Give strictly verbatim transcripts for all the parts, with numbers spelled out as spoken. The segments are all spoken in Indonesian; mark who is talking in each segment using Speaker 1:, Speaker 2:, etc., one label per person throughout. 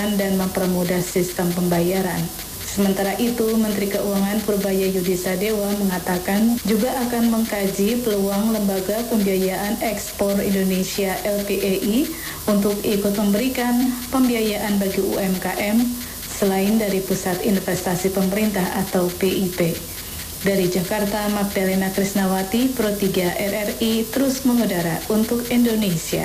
Speaker 1: dan mempermudah sistem pembayaran. Sementara itu, Menteri Keuangan Purbaya Yudisadewa mengatakan juga akan mengkaji peluang Lembaga Pembiayaan Ekspor Indonesia L P E I untuk ikut memberikan pembiayaan bagi U M K M selain dari Pusat Investasi Pemerintah atau P I P. Dari Jakarta, Magdalena Krisnawati, Pro tiga R R I terus mengudara untuk Indonesia.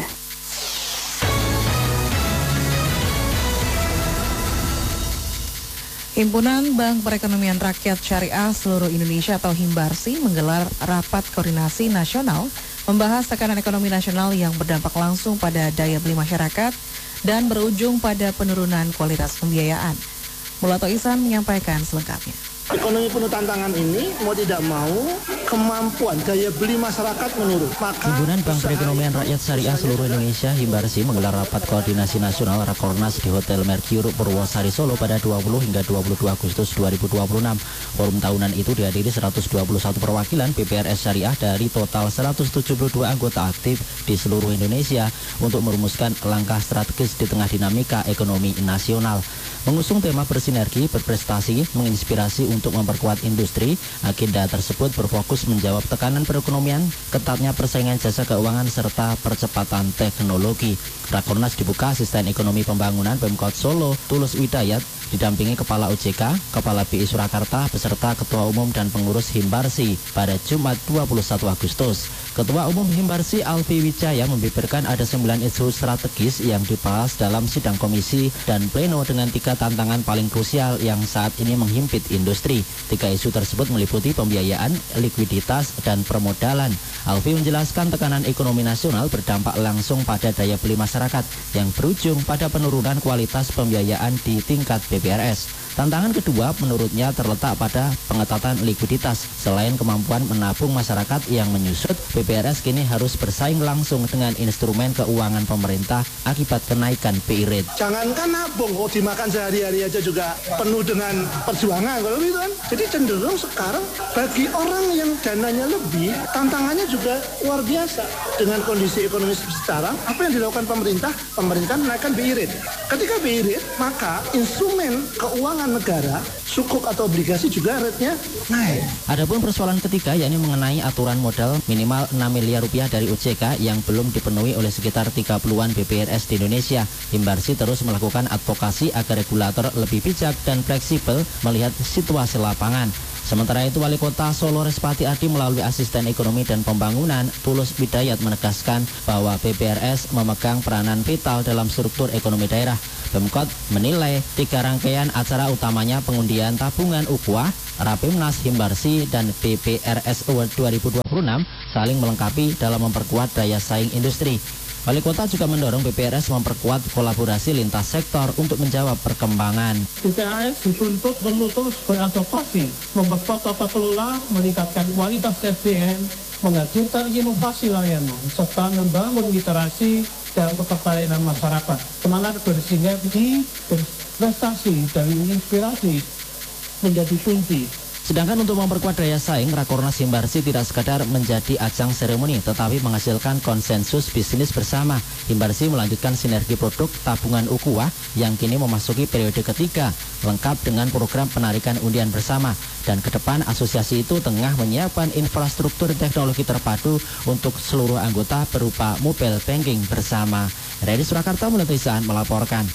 Speaker 2: Himpunan Bank Perekonomian Rakyat Syariah Seluruh Indonesia atau Himbarsi menggelar rapat koordinasi nasional membahas tekanan ekonomi nasional yang berdampak langsung pada daya beli masyarakat dan berujung pada penurunan kualitas pembiayaan. Mulato Ihsan menyampaikan selengkapnya.
Speaker 3: Ekonomi penuh tantangan ini mau tidak mau kemampuan daya beli masyarakat menurun. Maka
Speaker 4: Himpunan Bank Perekonomian Rakyat Syariah Seluruh Indonesia Himbarsi menggelar rapat koordinasi nasional Rakornas di Hotel Mercure Purwosari Solo pada dua puluh hingga dua puluh dua Agustus dua ribu dua puluh enam. Forum tahunan itu dihadiri seratus dua puluh satu perwakilan B P R S Syariah dari total seratus tujuh puluh dua anggota aktif di seluruh Indonesia untuk merumuskan langkah strategis di tengah dinamika ekonomi nasional. Mengusung tema bersinergi, berprestasi, menginspirasi untuk memperkuat industri, agenda tersebut berfokus menjawab tekanan perekonomian, ketatnya persaingan jasa keuangan, serta percepatan teknologi. Rakornas dibuka Asisten Ekonomi Pembangunan Pemkot Solo, Tulus Widayat, didampingi Kepala O J K, Kepala B I Surakarta, beserta Ketua Umum dan Pengurus Himbarsi pada Jumat dua puluh satu Agustus. Ketua Umum Himbarsi Alfi Wijaya membeberkan ada sembilan isu strategis yang dibahas dalam sidang komisi dan pleno dengan tiga tantangan paling krusial yang saat ini menghimpit industri. Tiga isu tersebut meliputi pembiayaan, likuiditas, dan permodalan. Alfi menjelaskan tekanan ekonomi nasional berdampak langsung pada daya beli masyarakat yang berujung pada penurunan kualitas pembiayaan di tingkat B P R S. Tantangan kedua menurutnya terletak pada pengetatan likuiditas. Selain kemampuan menabung masyarakat yang menyusut, B P R S kini harus bersaing langsung dengan instrumen keuangan pemerintah akibat kenaikan B I rate.
Speaker 3: Jangankan nabung, oh dimakan sehari-hari aja juga penuh dengan perjuangan kalau gitu kan. Jadi cenderung sekarang bagi orang yang dananya lebih, tantangannya juga luar biasa. Dengan kondisi ekonomi sekarang, apa yang dilakukan pemerintah? Pemerintah menaikkan B I rate. Ketika B I rate, maka instrumen keuangan negara, sukuk atau obligasi juga rate-nya naik.
Speaker 4: Adapun persoalan ketiga yakni mengenai aturan modal minimal enam miliar rupiah dari O J K yang belum dipenuhi oleh sekitar tiga puluhan B P R S di Indonesia. Himbarsi terus melakukan advokasi agar regulator lebih bijak dan fleksibel melihat situasi lapangan. Sementara itu, Wali Kota Solo Respati Adi melalui Asisten Ekonomi dan Pembangunan Tulus Widayat menegaskan bahwa B P R S memegang peranan vital dalam struktur ekonomi daerah. Pemkot menilai tiga rangkaian acara utamanya pengundian tabungan Ukhuwah, Rapimnas, Himbarsi, dan B P R S Award dua ribu dua puluh enam saling melengkapi dalam memperkuat daya saing industri. Wali Kota juga mendorong B P R S memperkuat kolaborasi lintas sektor untuk menjawab perkembangan.
Speaker 5: B P R S dituntut perlu terus beradaptasi, memperkuat tata kelola, meningkatkan kualitas S D M, menghadirkan inovasi layanan, serta membangun literasi dan ketertarikan masyarakat. Semangat bersinergi, berprestasi, dan menginspirasi menjadi kunci.
Speaker 4: Sedangkan untuk memperkuat daya saing, Rakornas Himbarsi tidak sekadar menjadi ajang seremoni, tetapi menghasilkan konsensus bisnis bersama. Himbarsi melanjutkan sinergi produk tabungan Ukhuwah yang kini memasuki periode ketiga, lengkap dengan program penarikan undian bersama. Dan ke depan asosiasi itu tengah menyiapkan infrastruktur teknologi terpadu untuk seluruh anggota berupa mobile banking bersama. Dari Surakarta, Mulato Ihsan melaporkan.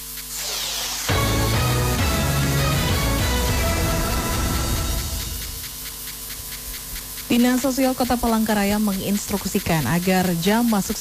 Speaker 2: Dinas Sosial Kota Palangkaraya menginstruksikan agar jam masuk